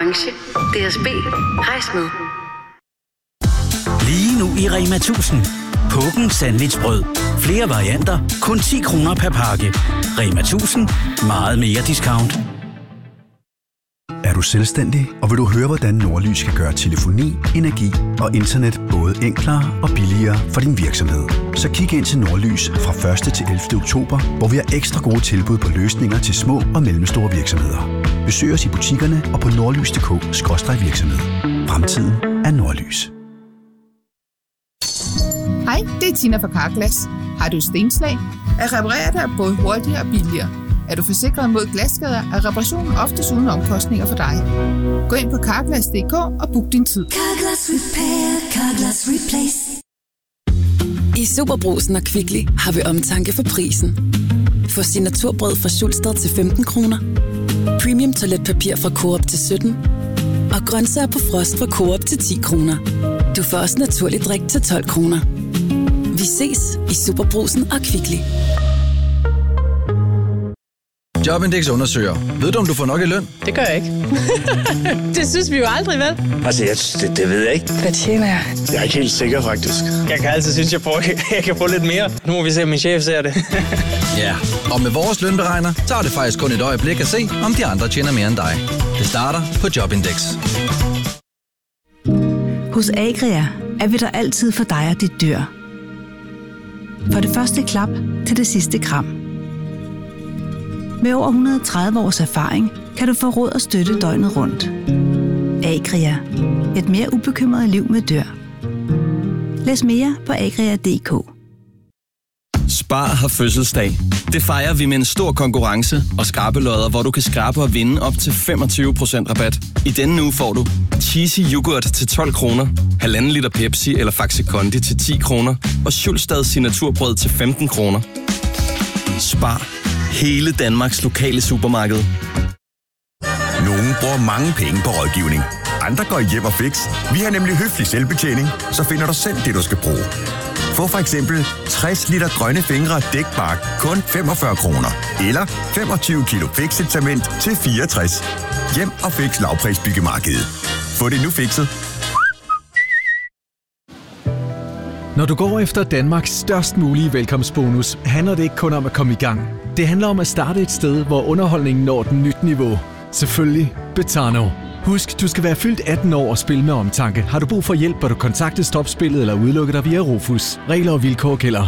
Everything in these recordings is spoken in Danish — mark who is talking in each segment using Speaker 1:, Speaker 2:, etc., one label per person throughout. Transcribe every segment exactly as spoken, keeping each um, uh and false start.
Speaker 1: orange. D S B. Rejs med.
Speaker 2: Lige nu i Rema tusind. Pågen sandwichbrød. Flere varianter. Kun ti kroner per pakke. Rema tusind. Meget mere discount.
Speaker 3: Er du selvstændig, og vil du høre, hvordan Nordlys kan gøre telefoni, energi og internet både enklere og billigere for din virksomhed? Så kig ind til Nordlys fra første til ellevte oktober, hvor vi har ekstra gode tilbud på løsninger til små og mellemstore virksomheder. Besøg os i butikkerne og på nordlys punktum d k skråstreg virksomhed. Fremtiden er Nordlys.
Speaker 4: Hej, det er Tina fra Carglass. Har du stenslag? At reparere det er både hurtigere og billigere. Er du forsikret mod glasskader, er reparationen oftest uden omkostninger for dig. Gå ind på carglass punktum d k og book din tid.
Speaker 5: Carglass Repair, Carglass Replace. I Superbrugsen og Kvickly har vi omtanke for prisen. Få signaturbrød fra Schulstad til femten kroner. Premium toiletpapir fra Coop til sytten. Og grøntsager på frost fra Coop til ti kroner. Du får også naturlig drik til tolv kroner. Vi ses i Superbrugsen og Kvickly.
Speaker 6: Jobindex undersøger. Ved du, om du får nok i løn?
Speaker 7: Det gør jeg ikke. Det synes vi jo aldrig, vel?
Speaker 8: Altså, jeg, det, det ved jeg ikke.
Speaker 7: Hvad tjener jeg?
Speaker 8: Jeg er ikke helt sikker, faktisk.
Speaker 9: Jeg kan altid synes, jeg, får, jeg kan få lidt mere. Nu må vi se, om min chef ser det.
Speaker 6: Ja, og med vores lønberegner, så er det faktisk kun et øjeblik at se, om de andre tjener mere end dig. Det starter på Jobindex.
Speaker 10: Hos Agria er vi der altid for dig og dit dyr. For det første klap til det sidste kram. Med over et hundrede og tredive års erfaring kan du få råd og støtte døgnet rundt. Agria. Et mere ubekymret liv med dyr. Læs mere på agria punktum d k.
Speaker 11: Spar har fødselsdag. Det fejrer vi med en stor konkurrence og skrabelodder, hvor du kan skrabe og vinde op til femogtyve procent rabat. I denne uge får du cheesy yoghurt til tolv kroner, halvanden liter Pepsi eller Faxe Kondi til ti kroner og Schulstad signaturbrød til femten kroner. Spar. Hele Danmarks lokale supermarked.
Speaker 12: Nogle bruger mange penge på rådgivning. Andre går hjem og fix. Vi har nemlig høflig selvbetjening, så finder du selv det, du skal bruge. Få for eksempel tres liter grønne fingre dækbark kun femogfyrre kroner. Eller femogtyve kilo fixet-cement til fireogtres. Hjem og fix lavprisbyggemarkedet. Få det nu fikset.
Speaker 13: Når du går efter Danmarks størst mulige velkomstbonus, handler det ikke kun om at komme i gang. Det handler om at starte et sted, hvor underholdningen når den nyt niveau. Selvfølgelig Betano. Husk, du skal være fyldt atten år og spille med omtanke. Har du brug for hjælp, bør du kontakte Stopspillet eller udelukke dig via Rufus. Regler og vilkår gælder.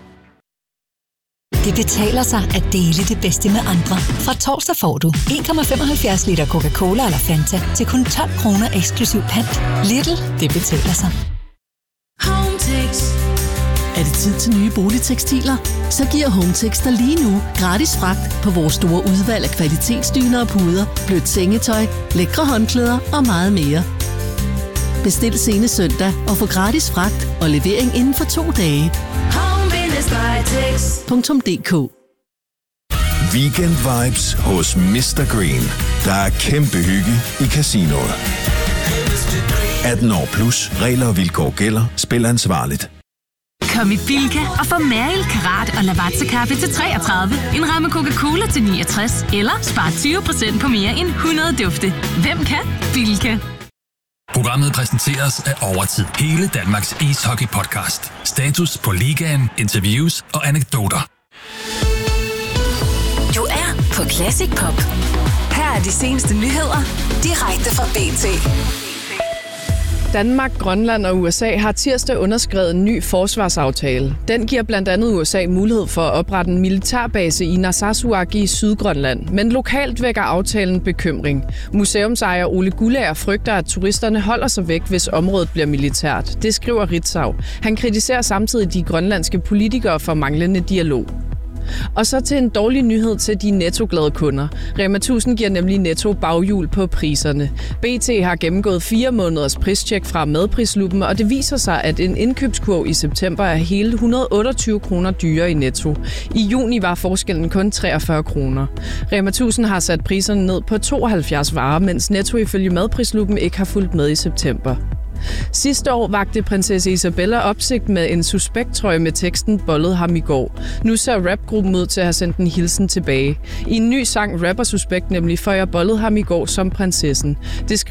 Speaker 14: Det betaler sig at dele det bedste med andre. Fra torsdag får du en komma femoghalvfjerds liter Coca-Cola eller Fanta til kun tolv kroner eksklusiv pant. Lidl, det betaler sig.
Speaker 15: Hometex. Er det tid til nye boligtekstiler? Så giver Hometex dig lige nu gratis fragt på vores store udvalg af kvalitetsdyner og puder, blødt sengetøj, lækre håndklæder og meget mere. Bestil senest søndag og få gratis fragt og levering inden for to dage.
Speaker 5: home bindestreg
Speaker 15: punktum d k.
Speaker 12: Weekend vibes hos mister Green. Der er kæmpe hygge i casinoet. atten år plus. Regler og vilkår gælder. Spil ansvarligt.
Speaker 16: Kom i Bilka og få Mariel Karat og Lavazza-kaffe til treogtredive, en ramme Coca-Cola til niogtres, eller spar tyve procent på mere end hundrede dufte. Hvem kan? Bilka.
Speaker 17: Programmet præsenteres af Overtid. Hele Danmarks ishockey-podcast. Status på ligaen, interviews og anekdoter.
Speaker 5: Du er på Classic Pop. Her er de seneste nyheder direkte fra B T.
Speaker 7: Danmark, Grønland og U S A har tirsdag underskrevet en ny forsvarsaftale. Den giver blandt andet U S A mulighed for at oprette en militærbase i Narsarsuaq i Sydgrønland. Men lokalt vækker aftalen bekymring. Museumsejer Ole Guldager frygter, at turisterne holder sig væk, hvis området bliver militært. Det skriver Ritzau. Han kritiserer samtidig de grønlandske politikere for manglende dialog. Og så til en dårlig nyhed til de nettoglade kunder. Rema tusind giver nemlig Netto baghjul på priserne. B T har gennemgået fire måneders pristjek fra Madprisluppen, og det viser sig, at en indkøbskurv i september er hele et hundrede og otteogtyve kroner dyrere i Netto. I juni var forskellen kun treogfyrre kroner. Rema tusind har sat priserne ned på tooghalvfjerds varer, mens Netto ifølge Madprisluppen ikke har fulgt med i september. Sidste år vagte prinsesse Isabella opsigt med en suspekttrøje med teksten "Bollede ham i går". Nu ser rapgruppen ud til at have sendt en hilsen tilbage. I en ny sang rapper Suspekt nemlig "For jeg bollede ham i går som prinsessen". Det skriver